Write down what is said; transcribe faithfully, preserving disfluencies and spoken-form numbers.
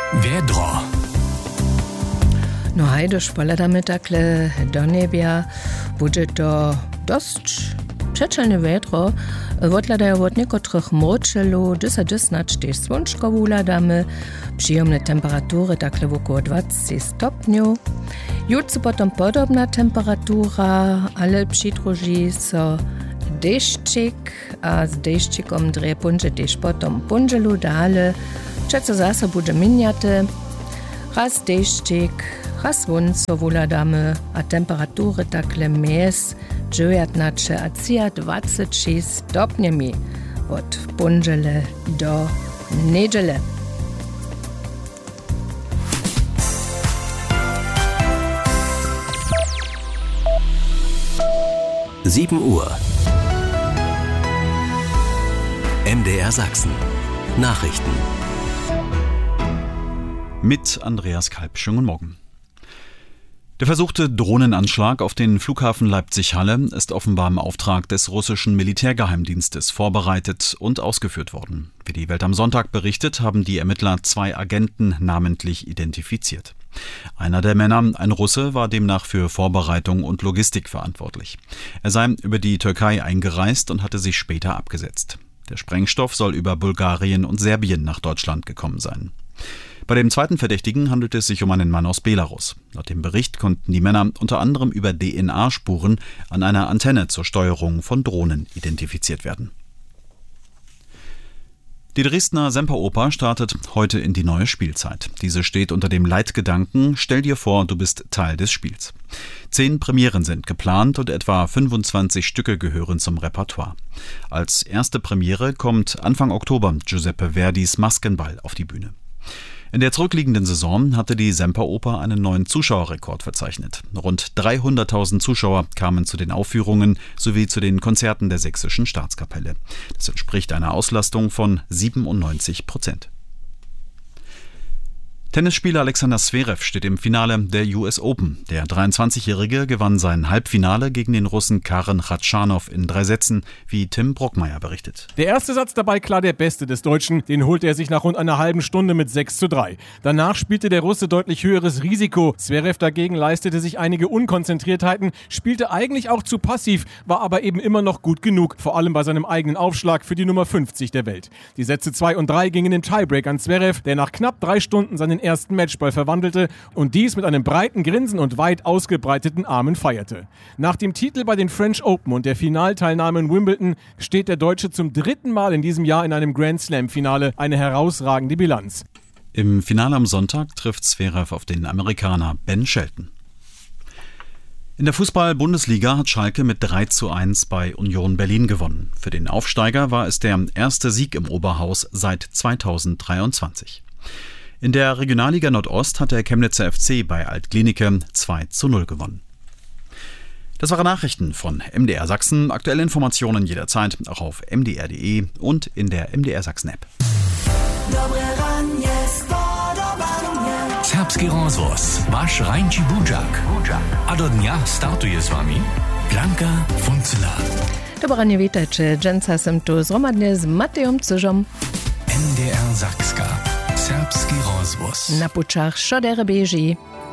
Vedro. No hajde špalada metakle do nebia, bude to dosť przeczalne vedro. Wodladają od niekotrych mroczelu, desať tež słonczko wuladamy, przyjemne temperatury takle około dwadzieścia stopniów. Jutro potom podobna temperatura, ale przydruži so deščik, a z deščikom dreje punže tež potom punželu dale. Čeco zase bude minjate, raz deščik, raz slunco wuladamy, a temperatury takle mes dziewiętnaście a dwadzieścia sześć stopniami od punžele do niedziele. sieben Uhr. M D R Sachsen. Nachrichten. Mit Andreas Kalb. Schönen guten Morgen. Der versuchte Drohnenanschlag auf den Flughafen Leipzig-Halle ist offenbar im Auftrag des russischen Militärgeheimdienstes vorbereitet und ausgeführt worden. Wie die Welt am Sonntag berichtet, haben die Ermittler zwei Agenten namentlich identifiziert. Einer der Männer, ein Russe, war demnach für Vorbereitung und Logistik verantwortlich. Er sei über die Türkei eingereist und hatte sich später abgesetzt. Der Sprengstoff soll über Bulgarien und Serbien nach Deutschland gekommen sein. Bei dem zweiten Verdächtigen handelt es sich um einen Mann aus Belarus. Laut dem Bericht konnten die Männer unter anderem über D N A-Spuren an einer Antenne zur Steuerung von Drohnen identifiziert werden. Die Dresdner Semperoper startet heute in die neue Spielzeit. Diese steht unter dem Leitgedanken: Stell dir vor, du bist Teil des Spiels. Zehn Premieren sind geplant und etwa fünfundzwanzig Stücke gehören zum Repertoire. Als erste Premiere kommt Anfang Oktober Giuseppe Verdis Maskenball auf die Bühne. In der zurückliegenden Saison hatte die Semperoper einen neuen Zuschauerrekord verzeichnet. Rund dreihunderttausend Zuschauer kamen zu den Aufführungen sowie zu den Konzerten der Sächsischen Staatskapelle. Das entspricht einer Auslastung von siebenundneunzig Prozent. Tennisspieler Alexander Zverev steht im Finale der U S Open. Der dreiundzwanzigjährige gewann sein Halbfinale gegen den Russen Karen Khachanov in drei Sätzen, wie Tim Brockmeier berichtet. Der erste Satz dabei klar der beste des Deutschen, den holte er sich nach rund einer halben Stunde mit sechs zu drei. Danach spielte der Russe deutlich höheres Risiko. Zverev dagegen leistete sich einige Unkonzentriertheiten, spielte eigentlich auch zu passiv, war aber eben immer noch gut genug, vor allem bei seinem eigenen Aufschlag für die Nummer fünfzig der Welt. Die Sätze zwei und drei gingen in den Tiebreak an Zverev, der nach knapp drei Stunden seinen ersten Matchball verwandelte und dies mit einem breiten Grinsen und weit ausgebreiteten Armen feierte. Nach dem Titel bei den French Open und der Finalteilnahme in Wimbledon steht der Deutsche zum dritten Mal in diesem Jahr in einem Grand Slam-Finale, eine herausragende Bilanz. Im Finale am Sonntag trifft Zverev auf den Amerikaner Ben Shelton. In der Fußball-Bundesliga hat Schalke mit drei zu eins bei Union Berlin gewonnen. Für den Aufsteiger war es der erste Sieg im Oberhaus seit zweitausenddreiundzwanzig. In der Regionalliga Nordost hat der Chemnitzer F C bei Alt-Glienicke zwei zu null gewonnen. Das waren Nachrichten von M D R Sachsen. Aktuelle Informationen jederzeit auch auf m d r punkt d e und in der M D R Sachsen App. Serbski rozvoz, vaš Rajnči Budžak. A do dňa startuje s vami Blanka Funcela. Dobranie witajcie, dżęca sem tu zromadnie z Matejom Cyżom. M D R Sakska. Serbski rozvoz. Na pučach šodere beži.